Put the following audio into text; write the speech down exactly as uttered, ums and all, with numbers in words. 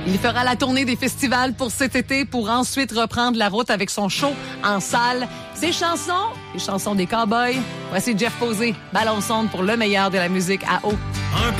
Il fera la tournée des festivals pour cet été pour ensuite reprendre la route avec son show en salle. Ses chansons, les chansons des cowboys. Voici Jeff Posey, Ballon sonde pour le meilleur de la musique à eau.